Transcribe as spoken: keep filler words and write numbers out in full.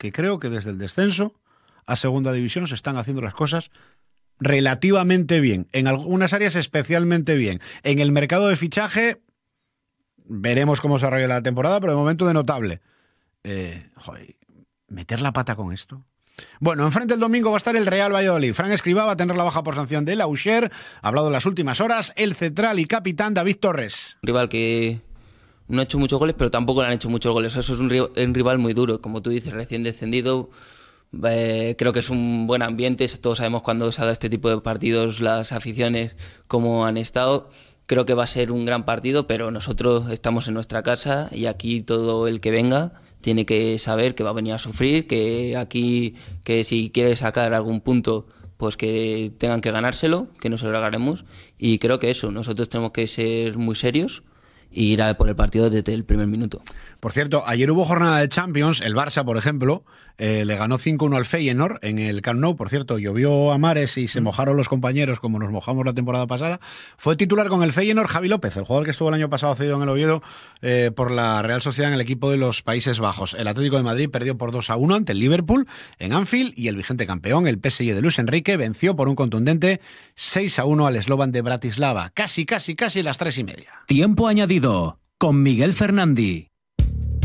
que creo que desde el descenso a segunda división se están haciendo las cosas relativamente bien, en algunas áreas especialmente bien. En el mercado de fichaje veremos cómo se arregla la temporada, pero de momento de notable. Eh, joder, ¿meter la pata con esto? Bueno, enfrente el domingo va a estar el Real Valladolid. Fran Escribá va a tener la baja por sanción de Laucher. Ha hablado en las últimas horas el central y capitán David Torres. Un rival que no ha hecho muchos goles, pero tampoco le han hecho muchos goles. Eso es un rival, un rival muy duro, como tú dices, recién descendido. Eh, creo que es un buen ambiente. Todos sabemos cuando se ha dado este tipo de partidos, las aficiones, cómo han estado. Creo que va a ser un gran partido, pero nosotros estamos en nuestra casa y aquí todo el que venga tiene que saber que va a venir a sufrir, que aquí, que si quiere sacar algún punto, pues que tengan que ganárselo, que no se lo regalemos. Y creo que eso, nosotros tenemos que ser muy serios e ir a por el partido desde el primer minuto. Por cierto, ayer hubo jornada de Champions. El Barça, por ejemplo, eh, le ganó cinco uno al Feyenoord en el Camp Nou. Por cierto, llovió a mares y se mojaron los compañeros como nos mojamos la temporada pasada. Fue titular con el Feyenoord Javi López, el jugador que estuvo el año pasado cedido en el Oviedo eh, por la Real Sociedad en el equipo de los Países Bajos. El Atlético de Madrid perdió por dos a uno ante el Liverpool en Anfield y el vigente campeón, el P S G de Luis Enrique, venció por un contundente seis a uno al Slovan de Bratislava. Casi, casi, casi las tres y media. Tiempo añadido con Miguel Fernandi.